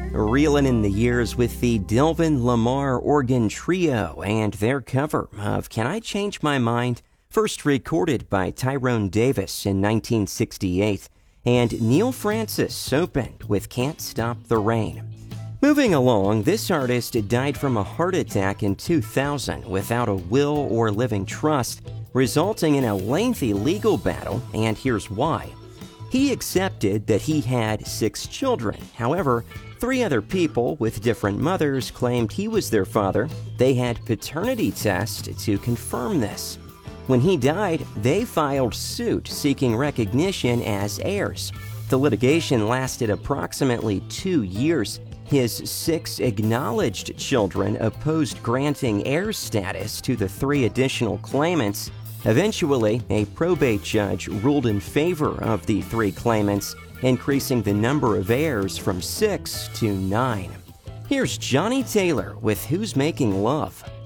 Reeling in the years with the Delvin Lamar Organ Trio and their cover of Can I Change My Mind, first recorded by Tyrone Davis in 1968, and Neil Francis opened with Can't Stop the Rain. Moving along, this artist died from a heart attack in 2000 without a will or living trust, resulting in a lengthy legal battle, and here's why. He accepted that he had 6 children. However, 3 other people with different mothers claimed he was their father. They had paternity tests to confirm this. When he died, they filed suit seeking recognition as heirs. The litigation lasted approximately 2 years. His 6 acknowledged children opposed granting heir status to the 3 additional claimants. Eventually, a probate judge ruled in favor of the 3 claimants, increasing the number of heirs from 6 to 9. Here's Johnny Taylor with Who's Making Love.